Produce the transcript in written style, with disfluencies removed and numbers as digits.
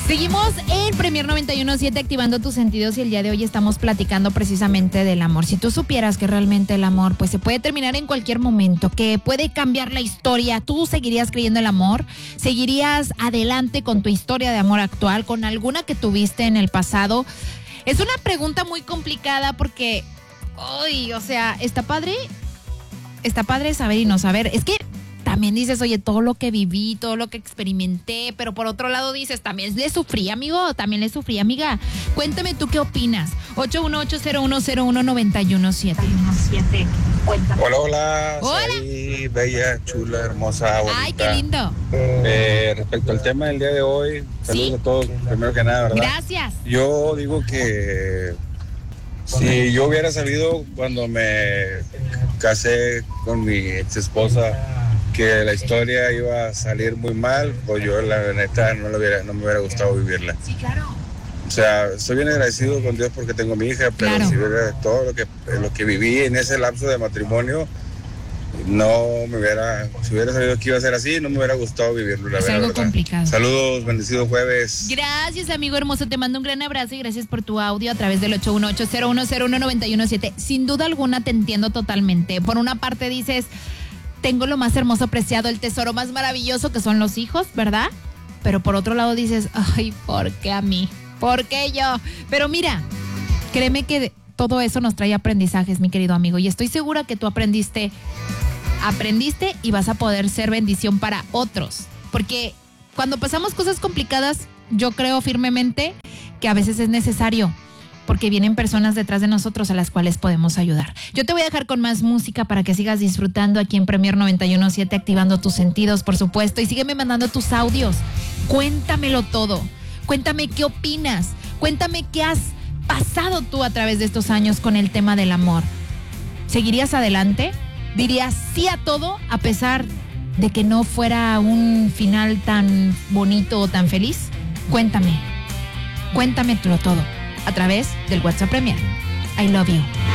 Seguimos en Premier 91.7 activando tus sentidos y el día de hoy estamos platicando precisamente del amor. Si tú supieras que realmente el amor pues se puede terminar en cualquier momento, que puede cambiar la historia, ¿tú seguirías creyendo el amor? ¿Seguirías adelante con tu historia de amor actual, con alguna que tuviste en el pasado? Es una pregunta muy complicada porque, o sea, está padre saber y no saber. Es que también dices, oye, todo lo que viví, todo lo que experimenté, pero por otro lado dices, también le sufrí, amigo, también le sufrí, amiga. Cuéntame tú qué opinas. 818-0101-917. Hola. Hola. Soy bella, chula, hermosa, bonita. Ay, qué lindo. Respecto al tema del día de hoy, saludos ¿Sí? a todos, primero que nada, ¿verdad? Gracias. Yo digo que si yo hubiera sabido cuando me casé con mi ex esposa que la historia iba a salir muy mal, pues yo la neta no me hubiera gustado vivirla. Sí, claro. O sea, estoy bien agradecido con Dios porque tengo mi hija, pero Claro. si hubiera todo lo que viví en ese lapso de matrimonio, si hubiera sabido que iba a ser así, no me hubiera gustado vivirlo, la Es verdad. algo complicado. Saludos, bendecido jueves. Gracias, amigo hermoso. Te mando un gran abrazo y gracias por tu audio a través del 818-0101-917. Sin duda alguna te entiendo totalmente. Por una parte dices, tengo lo más hermoso, preciado, el tesoro más maravilloso que son los hijos, ¿verdad? Pero por otro lado dices, ay, ¿por qué a mí? ¿Por qué yo? Pero mira, créeme que todo eso nos trae aprendizajes, mi querido amigo. Y estoy segura que tú aprendiste y vas a poder ser bendición para otros. Porque cuando pasamos cosas complicadas, yo creo firmemente que a veces es necesario, porque vienen personas detrás de nosotros a las cuales podemos ayudar. Yo te voy a dejar con más música para que sigas disfrutando aquí en Premier 91.7, activando tus sentidos, por supuesto, y sígueme mandando tus audios. Cuéntamelo todo. Cuéntame qué opinas. Cuéntame qué has pasado tú a través de estos años con el tema del amor. ¿Seguirías adelante? ¿Dirías sí a todo a pesar de que no fuera un final tan bonito o tan feliz? Cuéntamelo todo a través del WhatsApp Premier. I love you.